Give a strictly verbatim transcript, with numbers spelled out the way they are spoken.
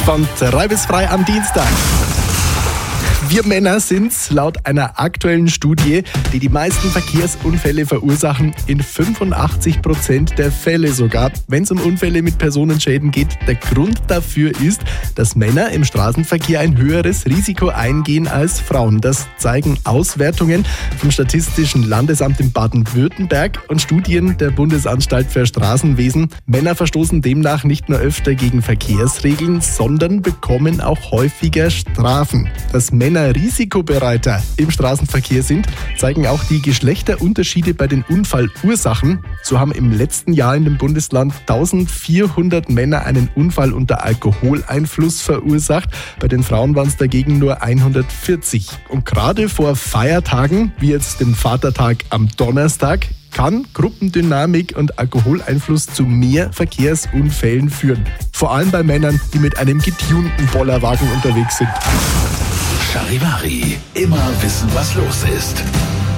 von drei bis frei am Dienstag. Wir Männer sind's laut einer aktuellen Studie, die die meisten Verkehrsunfälle verursachen, in fünfundachtzig Prozent der Fälle sogar. Wenn es um Unfälle mit Personenschäden geht, der Grund dafür ist, dass Männer im Straßenverkehr ein höheres Risiko eingehen als Frauen. Das zeigen Auswertungen vom Statistischen Landesamt in Baden-Württemberg und Studien der Bundesanstalt für Straßenwesen. Männer verstoßen demnach nicht nur öfter gegen Verkehrsregeln, sondern bekommen auch häufiger Strafen. Dass Männer risikobereiter im Straßenverkehr sind, zeigen auch die Geschlechterunterschiede bei den Unfallursachen. So haben im letzten Jahr in dem Bundesland eintausendvierhundert Männer einen Unfall unter Alkoholeinfluss verursacht. Bei den Frauen waren es dagegen nur hundertvierzig. Und gerade vor Feiertagen, wie jetzt dem Vatertag am Donnerstag, kann Gruppendynamik und Alkoholeinfluss zu mehr Verkehrsunfällen führen. Vor allem bei Männern, die mit einem getunten Bollerwagen unterwegs sind. Charivari, immer wissen, was los ist.